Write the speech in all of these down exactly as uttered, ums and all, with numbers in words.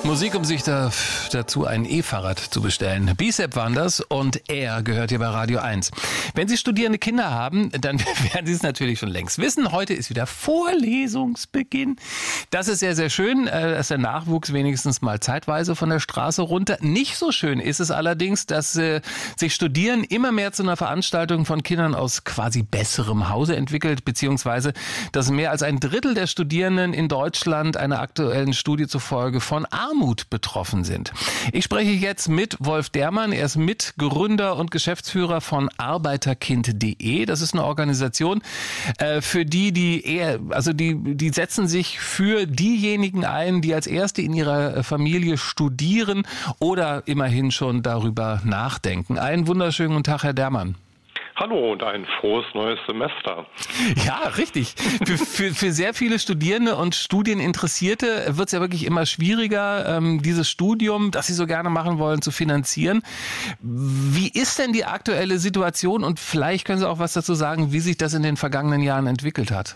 Musik, um sich da, dazu ein E-Fahrrad zu bestellen. Bicep waren das und er gehört hier bei Radio eins. Wenn Sie studierende Kinder haben, dann werden Sie es natürlich schon längst wissen. Heute ist wieder Vorlesungsbeginn. Das ist sehr, sehr schön, dass der Nachwuchs wenigstens mal zeitweise von der Straße runter. Nicht so schön ist es allerdings, dass äh, sich Studieren immer mehr zu einer Veranstaltung von Kindern aus quasi besserem Hause entwickelt, beziehungsweise dass mehr als ein Drittel der Studierenden in Deutschland einer aktuellen Studie zufolge von Armut betroffen sind. Ich spreche jetzt mit Wolf Dermann. Er ist Mitgründer und Geschäftsführer von Arbeiterkind punkt de. Das ist eine Organisation, äh, für die, die eher, also die, die setzen sich für diejenigen ein, die als Erste in ihrer Familie studieren oder immerhin schon darüber nachdenken. Einen wunderschönen guten Tag, Herr Dermann. Hallo und ein frohes neues Semester. Ja, richtig. Für, für, für sehr viele Studierende und Studieninteressierte wird es ja wirklich immer schwieriger, ähm, dieses Studium, das sie so gerne machen wollen, zu finanzieren. Wie ist denn die aktuelle Situation und vielleicht können Sie auch was dazu sagen, wie sich das in den vergangenen Jahren entwickelt hat?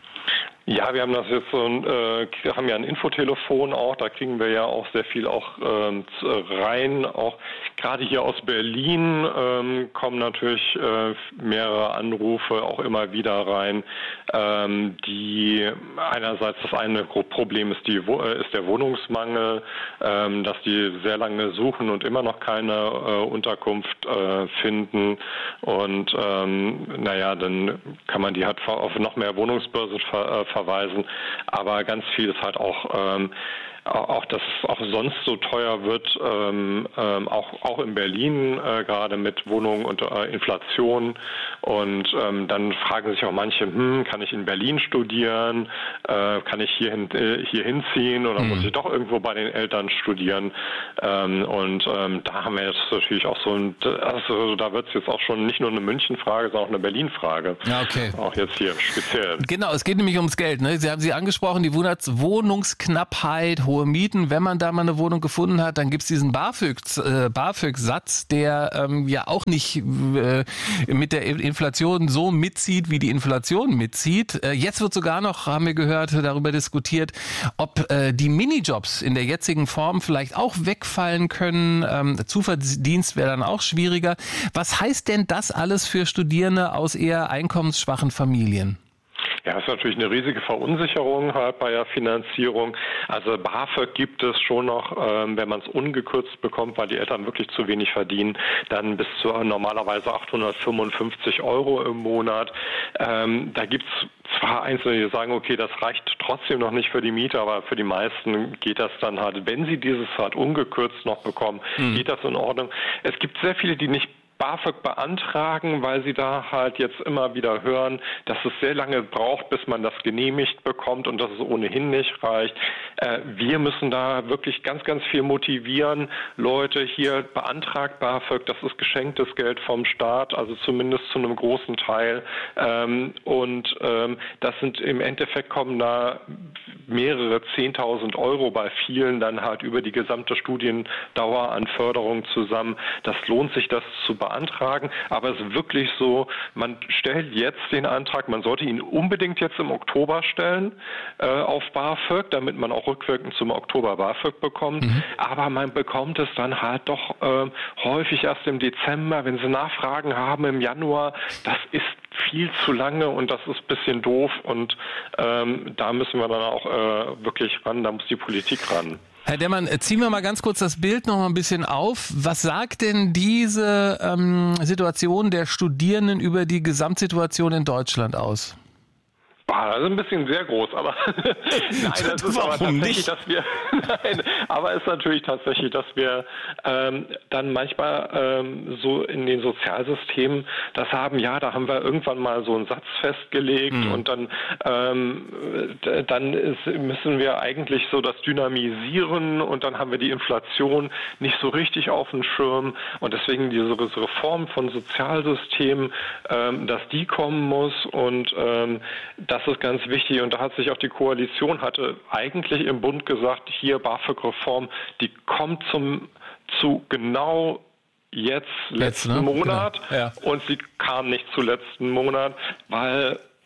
Ja, wir haben das jetzt so ein, äh, haben ja ein Infotelefon auch, da kriegen wir ja auch sehr viel auch ähm, rein, auch gerade hier aus Berlin ähm, kommen natürlich äh, mehrere Anrufe auch immer wieder rein, ähm, die einerseits das eine Problem ist, die, ist der Wohnungsmangel, ähm, dass die sehr lange suchen und immer noch keine äh, Unterkunft äh, finden und ähm, naja, dann kann man die halt auf noch mehr Wohnungsbörse ver, äh, verweisen, aber ganz viel ist halt auch ähm, auch, dass es auch sonst so teuer wird, ähm, ähm, auch auch in Berlin äh, gerade mit Wohnungen und äh, Inflation und ähm, dann fragen sich auch manche, hm, kann ich in Berlin studieren, äh, kann ich hier, hin, äh, hier hinziehen oder mhm. muss ich doch irgendwo bei den Eltern studieren ähm, und ähm, da haben wir jetzt natürlich auch so ein, also da wird es jetzt auch schon nicht nur eine München-Frage, sondern auch eine Berlin-Frage. Ja, okay. Auch jetzt hier speziell. Genau, es geht nämlich ums Geld. Ne? Sie haben sie angesprochen, die Wohnungsknappheit, hohe Mieten. Wenn man da mal eine Wohnung gefunden hat, dann gibt es diesen BAföG, äh, BAföG-Satz, der ähm, ja auch nicht äh, mit der Inflation so mitzieht, wie die Inflation mitzieht. Äh, jetzt wird sogar noch, haben wir gehört, darüber diskutiert, ob äh, die Minijobs in der jetzigen Form vielleicht auch wegfallen können. Ähm, Zuverdienst wäre dann auch schwieriger. Was heißt denn das alles für Studierende aus eher einkommensschwachen Familien? Ja, das ist natürlich eine riesige Verunsicherung halt bei der Finanzierung. Also BAföG gibt es schon noch, ähm, wenn man es ungekürzt bekommt, weil die Eltern wirklich zu wenig verdienen, dann bis zu normalerweise achthundertfünfundfünfzig Euro im Monat. Ähm, da gibt's zwar Einzelne, die sagen, okay, das reicht trotzdem noch nicht für die Miete, aber für die meisten geht das dann halt, wenn sie dieses halt ungekürzt noch bekommen, mhm. geht das in Ordnung. Es gibt sehr viele, die nicht BAföG beantragen, weil sie da halt jetzt immer wieder hören, dass es sehr lange braucht, bis man das genehmigt bekommt und dass es ohnehin nicht reicht. Äh, wir müssen da wirklich ganz, ganz viel motivieren. Leute, hier beantragt BAföG, das ist geschenktes Geld vom Staat, also zumindest zu einem großen Teil. Ähm, und ähm, das sind im Endeffekt kommen da mehrere zehntausend Euro bei vielen dann halt über die gesamte Studiendauer an Förderung zusammen. Das lohnt sich, das zu beantragen. beantragen, aber es ist wirklich so, man stellt jetzt den Antrag, man sollte ihn unbedingt jetzt im Oktober stellen äh, auf BAföG, damit man auch rückwirkend zum Oktober BAföG bekommt, mhm. aber man bekommt es dann halt doch äh, häufig erst im Dezember, wenn Sie Nachfragen haben im Januar, das ist viel zu lange und das ist ein bisschen doof und ähm, da müssen wir dann auch äh, wirklich ran, da muss die Politik ran. Herr Dermann, ziehen wir mal ganz kurz das Bild noch mal ein bisschen auf. Was sagt denn diese ähm, Situation der Studierenden über die Gesamtsituation in Deutschland aus? Das ist ein bisschen sehr groß, aber nein, das ist aber tatsächlich, nicht? dass wir nein, aber es ist natürlich tatsächlich, dass wir ähm, dann manchmal ähm, so in den Sozialsystemen das haben, ja, da haben wir irgendwann mal so einen Satz festgelegt mhm. und dann ähm, dann ist, müssen wir eigentlich so das dynamisieren und dann haben wir die Inflation nicht so richtig auf dem Schirm und deswegen diese Reform von Sozialsystemen, ähm, dass die kommen muss und ähm, das ist ganz wichtig und da hat sich auch die Koalition, hatte eigentlich im Bund gesagt, hier BAföG-Reform, die kommt zum zu genau jetzt, letzten Jetzt, ne? Monat genau. ja. und sie kam nicht zu letzten Monat, weil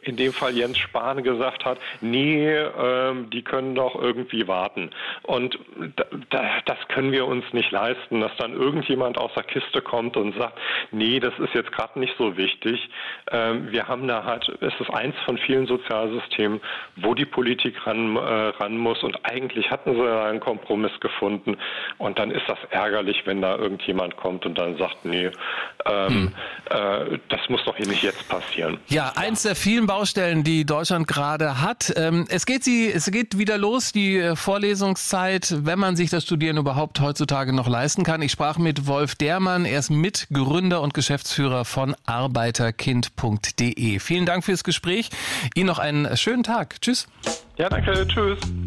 in dem Fall Jens Spahn gesagt hat, nee, ähm, die können doch irgendwie warten. Und da, da, das können wir uns nicht leisten, dass dann irgendjemand aus der Kiste kommt und sagt, nee, das ist jetzt gerade nicht so wichtig. Ähm, wir haben da halt, es ist eins von vielen Sozialsystemen, wo die Politik ran, äh, ran muss, und eigentlich hatten sie einen Kompromiss gefunden, und dann ist das ärgerlich, wenn da irgendjemand kommt und dann sagt, nee, ähm, hm. äh, das muss doch hier nicht jetzt passieren. Ja, eins der vielen Baustellen, die Deutschland gerade hat. Ähm, es geht sie, es geht wieder los, die Vorlesungszeit, wenn man sich das Studieren überhaupt heutzutage noch leisten kann. Ich sprach mit Wolf Dermann, er ist Mitgründer und Geschäftsführer von arbeiterkind punkt de. Vielen Dank fürs Gespräch. Ihnen noch einen schönen Tag. Tschüss. Ja, danke. Tschüss.